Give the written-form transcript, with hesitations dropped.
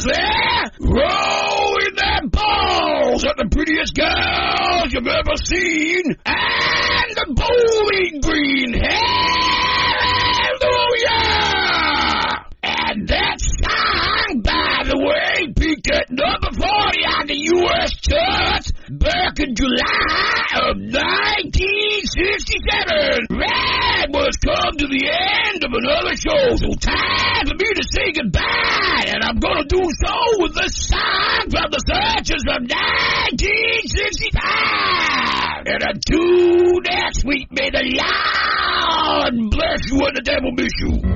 girls there, rolling their balls at the prettiest girls you've ever seen, and the Bowling Green. Hallelujah! And that song, by the way, peaked at number 40 on the U.S. charts back in July of 1967. Right, was come to the end of another show, so time for me to say goodbye, and I'm gonna do so with the song from the Searchers from 1965. And until next week, may the Lord bless you and the devil miss you.